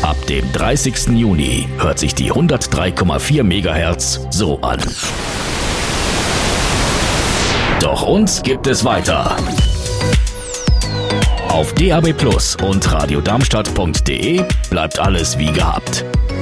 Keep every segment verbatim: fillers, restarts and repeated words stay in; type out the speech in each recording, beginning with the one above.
Ab dem dreißigsten Juni hört sich die hundertdrei Komma vier Megahertz so an. Doch uns gibt es weiter. Auf D A B Plus und radiodarmstadt punkt de bleibt alles wie gehabt.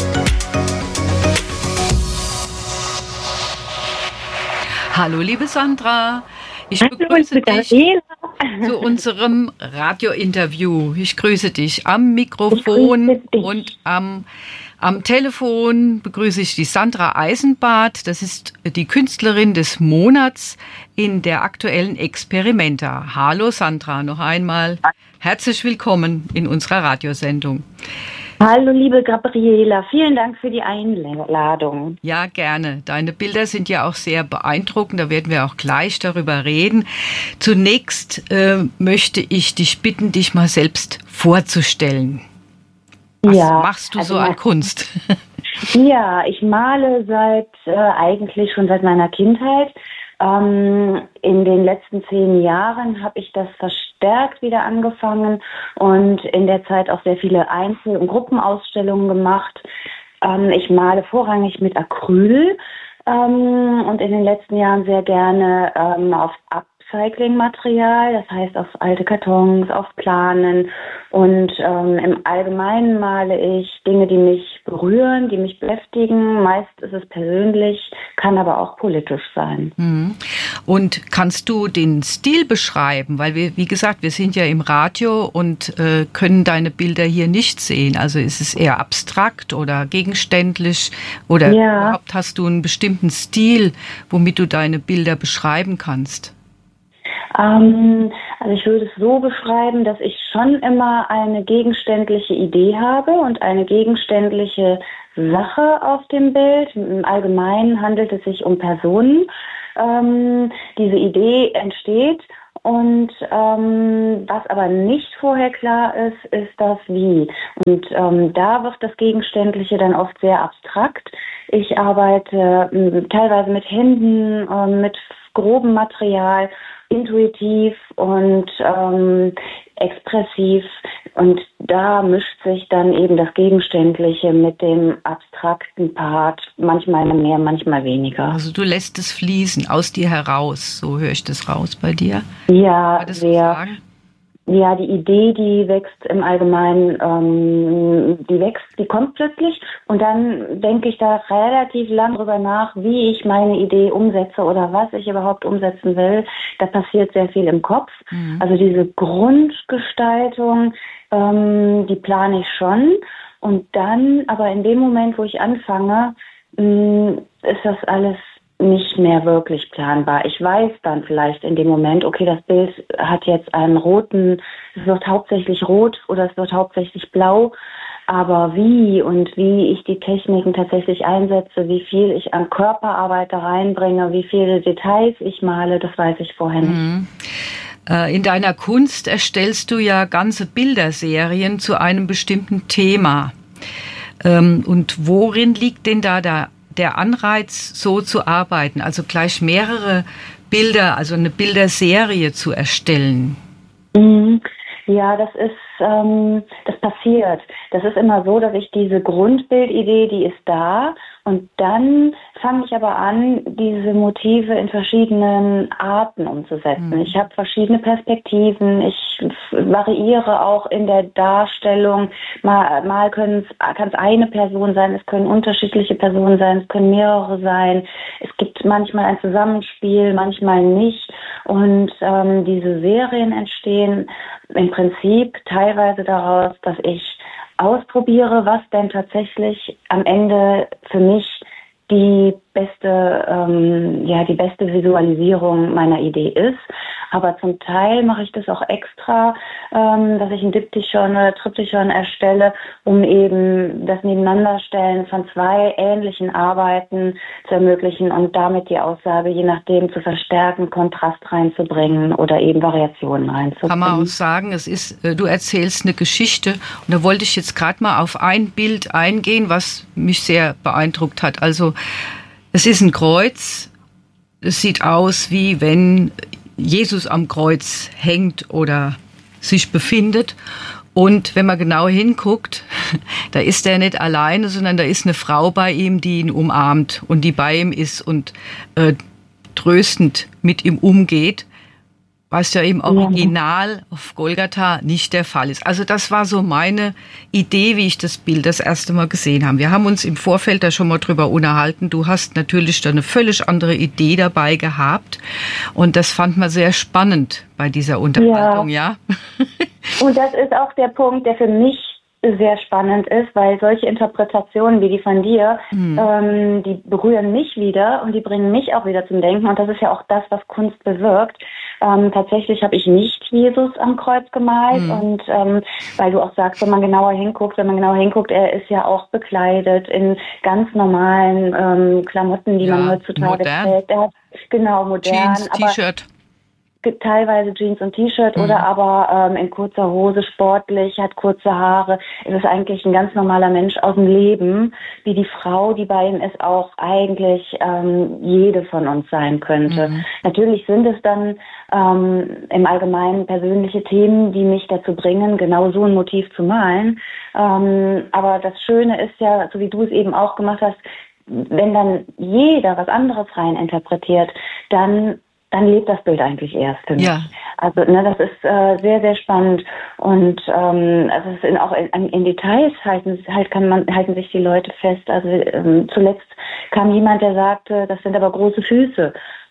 Hallo liebe Sandra, ich begrüße dich zu unserem Radiointerview. Ich grüße dich am Mikrofon dich. und am, am Telefon begrüße ich die Sandra Eisenbart. Das ist die Künstlerin des Monats in der aktuellen Experimenta. Hallo Sandra, noch einmal herzlich willkommen in unserer Radiosendung. Hallo liebe Gabriela, vielen Dank für die Einladung. Ja, gerne. Deine Bilder sind ja auch sehr beeindruckend, da werden wir auch gleich darüber reden. Zunächst äh, möchte ich dich bitten, dich mal selbst vorzustellen. Was ja, machst du also so an Kunst? Ja, ich male seit äh, eigentlich schon seit meiner Kindheit. Ähm, in den letzten zehn Jahren habe ich das verstärkt wieder angefangen und in der Zeit auch sehr viele Einzel- und Gruppenausstellungen gemacht. Ähm, ich male vorrangig mit Acryl ähm, und in den letzten Jahren sehr gerne ähm, auf Upcycling-Material, das heißt auf alte Kartons, auf Planen und ähm, im Allgemeinen male ich Dinge, die mich berühren, die mich beschäftigen. Meist ist es persönlich, kann aber auch politisch sein. Und kannst du den Stil beschreiben? Weil wir, wie gesagt, wir sind ja im Radio und äh, können deine Bilder hier nicht sehen. Also ist es eher abstrakt oder gegenständlich oder ja. überhaupt hast du einen bestimmten Stil, womit du deine Bilder beschreiben kannst? Ähm, also ich würde es so beschreiben, dass ich schon immer eine gegenständliche Idee habe und eine gegenständliche Sache auf dem Bild. Im Allgemeinen handelt es sich um Personen. Ähm, diese Idee entsteht und ähm, was aber nicht vorher klar ist, ist das Wie. Und ähm, da wird das Gegenständliche dann oft sehr abstrakt. Ich arbeite äh, teilweise mit Händen, äh, mit grobem Material, intuitiv und ähm, expressiv und da mischt sich dann eben das Gegenständliche mit dem abstrakten Part, manchmal mehr, manchmal weniger. Also du lässt es fließen aus dir heraus, so höre ich das raus bei dir? Ja, sehr. Ja, die Idee, die wächst im Allgemeinen, ähm, die wächst, die kommt plötzlich und dann denke ich da relativ lang drüber nach, wie ich meine Idee umsetze oder was ich überhaupt umsetzen will. Da passiert sehr viel im Kopf. Mhm. Also diese Grundgestaltung, ähm, die plane ich schon und dann, aber in dem Moment, wo ich anfange, mh, ist das alles nicht mehr wirklich planbar. Ich weiß dann vielleicht in dem Moment, okay, das Bild hat jetzt einen roten, es wird hauptsächlich rot oder es wird hauptsächlich blau, aber wie und wie ich die Techniken tatsächlich einsetze, wie viel ich an Körperarbeit da reinbringe, wie viele Details ich male, das weiß ich vorher nicht. Mhm. In deiner Kunst erstellst du ja ganze Bilderserien zu einem bestimmten Thema. Und worin liegt denn da der der Anreiz, so zu arbeiten, also gleich mehrere Bilder, also eine Bilderserie zu erstellen? Ja, das ist, ähm, das passiert. Das ist immer so, dass ich diese Grundbildidee, die ist da und dann fange ich aber an, diese Motive in verschiedenen Arten umzusetzen. Mhm. Ich habe verschiedene Perspektiven, ich variiere auch in der Darstellung. Mal, mal kann es eine Person sein, es können unterschiedliche Personen sein, es können mehrere sein. Es gibt manchmal ein Zusammenspiel, manchmal nicht. Und ähm, diese Serien entstehen im Prinzip teilweise daraus, dass ich ausprobiere, was denn tatsächlich am Ende für mich die beste, ähm, ja, die beste Visualisierung meiner Idee ist. Aber zum Teil mache ich das auch extra, ähm, dass ich ein Diptychon oder Triptychon erstelle, um eben das Nebeneinanderstellen von zwei ähnlichen Arbeiten zu ermöglichen und damit die Aussage, je nachdem, zu verstärken, Kontrast reinzubringen oder eben Variationen reinzubringen. Kann man auch sagen, es ist, du erzählst eine Geschichte und da wollte ich jetzt gerade mal auf ein Bild eingehen, was mich sehr beeindruckt hat. Also es ist ein Kreuz, es sieht aus, wie wenn Jesus am Kreuz hängt oder sich befindet. Und wenn man genau hinguckt, da ist er nicht alleine, sondern da ist eine Frau bei ihm, die ihn umarmt und die bei ihm ist und äh, tröstend mit ihm umgeht, was ja im Original auf Golgatha nicht der Fall ist. Also das war so meine Idee, wie ich das Bild das erste Mal gesehen habe. Wir haben uns im Vorfeld da schon mal drüber unterhalten. Du hast natürlich da eine völlig andere Idee dabei gehabt und das fand man sehr spannend bei dieser Unterhaltung, ja. ja? Und das ist auch der Punkt, der für mich sehr spannend ist, weil solche Interpretationen wie die von dir, mhm. ähm, die berühren mich wieder und die bringen mich auch wieder zum Denken und das ist ja auch das, was Kunst bewirkt. Ähm, tatsächlich habe ich nicht Jesus am Kreuz gemalt mhm. und ähm, weil du auch sagst, wenn man genauer hinguckt, wenn man genauer hinguckt, er ist ja auch bekleidet in ganz normalen ähm, Klamotten, die ja, man heutzutage trägt. Er hat genau modern, Jeans, aber T-Shirt. Teilweise Jeans und T-Shirt mhm. oder aber ähm, in kurzer Hose, sportlich, hat kurze Haare. Es ist eigentlich ein ganz normaler Mensch aus dem Leben, wie die Frau, die bei ihm ist, auch eigentlich ähm, jede von uns sein könnte. Mhm. Natürlich sind es dann ähm, im Allgemeinen persönliche Themen, die mich dazu bringen, genau so ein Motiv zu malen. Ähm, aber das Schöne ist ja, so wie du es eben auch gemacht hast, wenn dann jeder was anderes rein interpretiert, dann dann lebt das Bild eigentlich erst für mich. Ja. Also ne, das ist äh, sehr, sehr spannend und ähm, also es sind auch in, in Details halten, halt kann man, halten sich die Leute fest. Also ähm, zuletzt kam jemand, der sagte, das sind aber große Füße.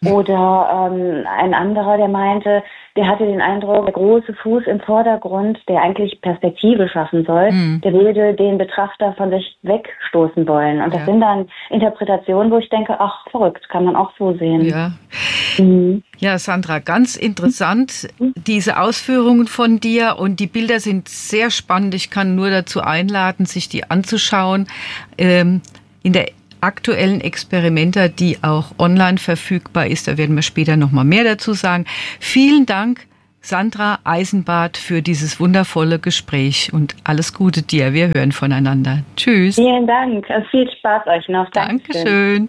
Oder ähm, ein anderer, der meinte, der hatte den Eindruck, der große Fuß im Vordergrund, der eigentlich Perspektive schaffen soll, mhm. der würde den Betrachter von sich wegstoßen wollen. Und das ja. sind dann Interpretationen, wo ich denke, ach, verrückt, kann man auch so sehen. Ja, mhm. ja, Sandra, ganz interessant, diese Ausführungen von dir. Und die Bilder sind sehr spannend. Ich kann nur dazu einladen, sich die anzuschauen. Ähm, in der aktuellen Experimenta, die auch online verfügbar ist. Da werden wir später noch mal mehr dazu sagen. Vielen Dank, Sandra Eisenbart, für dieses wundervolle Gespräch und alles Gute dir. Wir hören voneinander. Tschüss. Vielen Dank. Viel Spaß euch noch. Dankeschön. Dankeschön.